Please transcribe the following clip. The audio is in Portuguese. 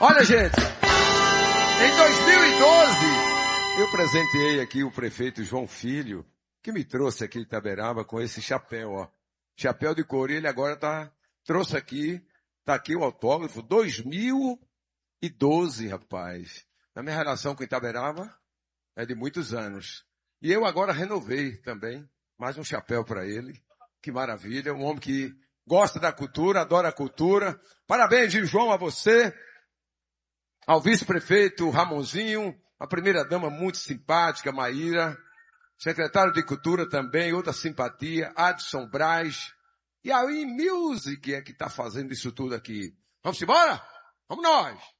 Olha, gente, em 2012, eu presenteei aqui o prefeito João Filho, que me trouxe aqui de Itaberaba com esse chapéu, ó. Chapéu de couro, ele agora trouxe aqui, tá aqui o autógrafo, 2012, rapaz. A minha relação com Itaberaba é de muitos anos. E eu agora renovei também, mais um chapéu para ele. Que maravilha, um homem que gosta da cultura, adora a cultura. Parabéns, João, a você, ao vice-prefeito Ramonzinho, a primeira-dama muito simpática, Maíra, secretário de Cultura também, outra simpatia, Adson Braz, e a E-Music é que está fazendo isso tudo aqui. Vamos embora? Vamos nós!